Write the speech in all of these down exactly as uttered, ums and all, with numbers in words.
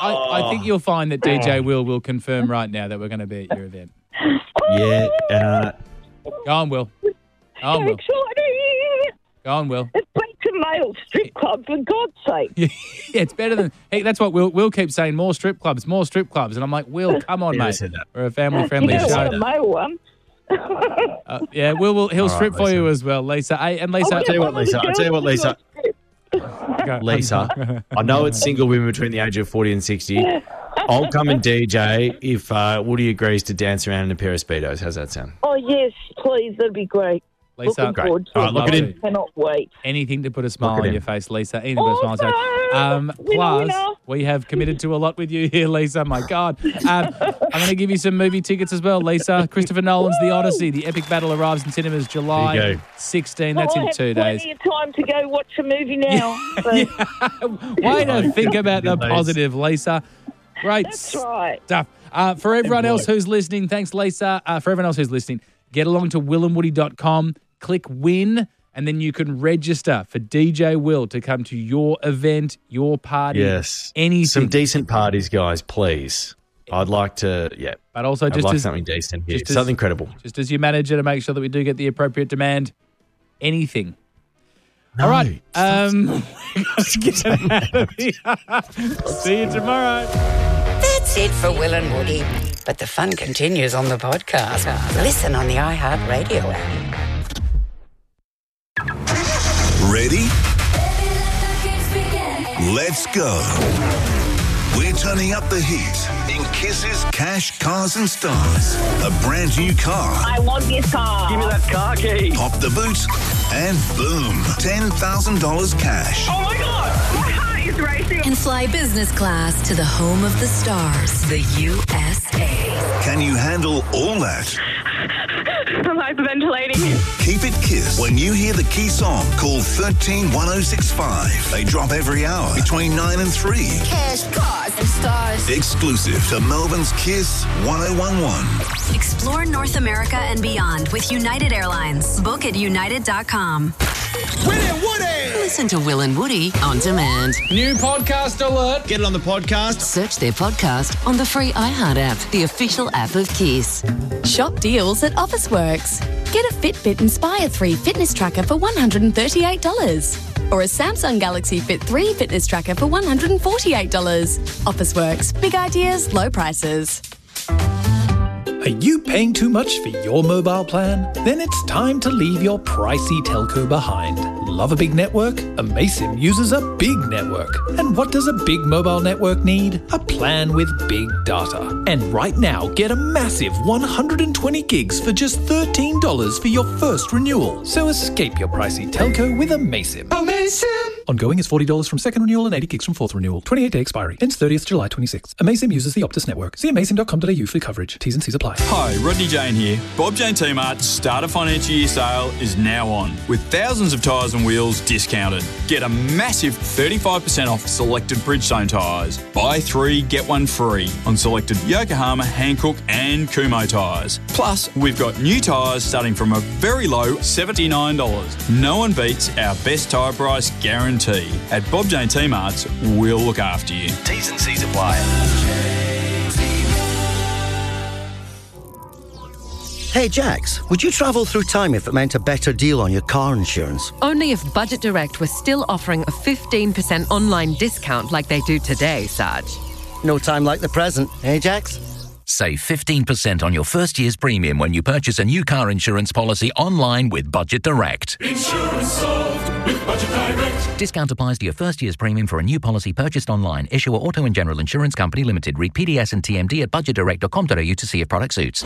I, I think you'll find that D J Will will confirm right now that we're going to be at your event. Yeah. Uh, Go on, Will. Go on, So Will. exciting. Go on, Will. It's beat to male strip club, for God's sake. Yeah, it's better than... Hey, that's what Will, Will keeps saying, more strip clubs, more strip clubs. And I'm like, Will, come on, Yeah, I mate. said that. We're a family-friendly You don't show. want a male one. Uh, yeah, Will, will he'll All right, strip for Lisa. you as well, Lisa. Hey, and Lisa... I'll tell you what, Lisa. I'll tell you what, Lisa. Go. Lisa, I know it's single women between the age of forty and sixty. I'll come and D J if uh, Woody agrees to dance around in a pair of Speedos. How's that sound? Oh, yes, please. That'd be great. Lisa, Looking forward to All right, look it it. in. Cannot wait. Anything to put a smile Lock it on in. your face, Lisa. Anything to put a smile on your face. Um, Winner, plus, winner. we have committed to a lot with you here, Lisa. My God. Um, I'm going to give you some movie tickets as well, Lisa. Christopher Nolan's The Odyssey. The epic battle arrives in cinemas July There you go. sixteenth. That's I in have two days. plenty of time to go watch a movie now. So Way to think about the Nice. positive, Lisa. Great that's right. stuff. Uh, for everyone boy. else who's listening, thanks, Lisa. Uh, for everyone else who's listening, get along to will and woody dot com, click win, and then you can register for D J Will to come to your event, your party, Yes. anything. Some decent parties, guys, please. I'd like to, yeah. but also I'd just like as, something decent here. just as- Something credible. just as you manage it to make sure that we do get the appropriate demand, anything. No, All right. stop. Um, we got to get out of here. See you tomorrow. That's it for Will and Woody. But the fun continues on the podcast. Listen on the iHeartRadio app. Ready? Let's go. We're turning up the heat in Kiss's Cash, Cars and Stars. A brand new car. I want this car. Give me that car key. Pop the boot and boom, ten thousand dollars cash. Oh, my God. My heart is racing. And fly business class to the home of the stars, the U S A. Can you handle all that? I'm hyperventilating. Keep it Kiss. When you hear the key song, call one three one oh six five. They drop every hour between nine and three. Cash, cars, and stars. Exclusive to Melbourne's Kiss one oh one one. Explore North America and beyond with United Airlines. Book at united dot com. Listen to Will and Woody on demand. New podcast alert. Get it on the podcast. Search their podcast on the free iHeart app, the official app of Kiss. Shop deals at Officeworks. Get a Fitbit Inspire three fitness tracker for one hundred thirty-eight dollars. Or a Samsung Galaxy Fit three fitness tracker for one hundred forty-eight dollars. Officeworks. Big ideas, low prices. Are you paying too much for your mobile plan? Then it's time to leave your pricey telco behind. Love a big network? Amaysim uses a big network. And what does a big mobile network need? A plan with big data. And right now, get a massive one hundred twenty gigs for just thirteen dollars for your first renewal. So escape your pricey telco with Amaysim. Amaysim! Ongoing is forty dollars from second renewal and eighty gigs from fourth renewal. twenty-eight day expiry. Ends thirtieth July twenty-sixth. Amaysim uses the Optus network. See amaysim dot com dot a u for coverage. T's and C's apply. Hi, Rodney Jane here. Bob Jane T-Mart's Starter Financial Year sale is now on, with thousands of tyres and wheels discounted. Get a massive thirty-five percent off selected Bridgestone tyres. Buy three, get one free on selected Yokohama, Hankook and Kumho tyres. Plus, we've got new tyres starting from a very low seventy-nine dollars. No one beats our best tyre price guarantee. At Bob Jane T-Mart's, we'll look after you. T's and C's apply. Hey Jax, would you travel through time if it meant a better deal on your car insurance? Only if Budget Direct was still offering a fifteen percent online discount like they do today, Saj. No time like the present, eh Jax? Save fifteen percent on your first year's premium when you purchase a new car insurance policy online with Budget Direct. Insurance solved with Budget Direct. Discount applies to your first year's premium for a new policy purchased online. Issuer Auto and General Insurance Company Limited. Read P D S and T M D at budget direct dot com dot a u to see if product suits.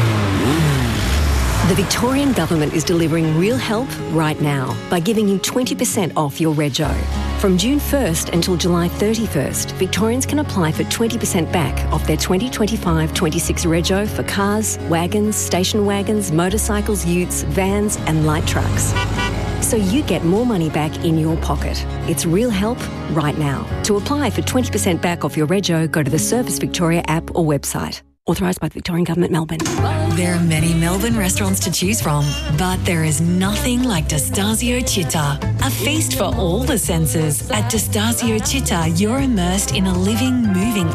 The Victorian Government is delivering real help right now by giving you twenty percent off your rego. From June first until July thirty-first, Victorians can apply for twenty percent back off their twenty twenty-five twenty-six rego for cars, wagons, station wagons, motorcycles, utes, vans and light trucks. So you get more money back in your pocket. It's real help right now. To apply for twenty percent back off your rego, go to the Service Victoria app or website. Authorised by the Victorian Government, Melbourne. There are many Melbourne restaurants to choose from, but there is nothing like Destasio Città. A feast for all the senses. At Destasio Città, you're immersed in a living, moving